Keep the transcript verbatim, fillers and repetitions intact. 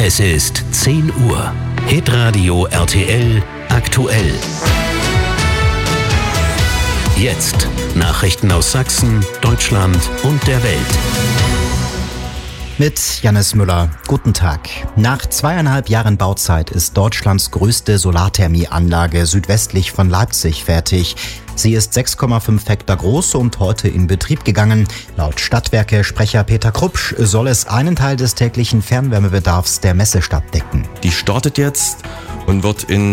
Es ist zehn Uhr. Hitradio R T L aktuell. Jetzt Nachrichten aus Sachsen, Deutschland und der Welt. Mit Jannis Müller. Guten Tag. Nach zweieinhalb Jahren Bauzeit ist Deutschlands größte Solarthermieanlage südwestlich von Leipzig fertig. Sie ist sechs Komma fünf Hektar groß und heute in Betrieb gegangen. Laut Stadtwerke-Sprecher Peter Krupsch soll es einen Teil des täglichen Fernwärmebedarfs der Messestadt decken. Die startet jetzt und wird in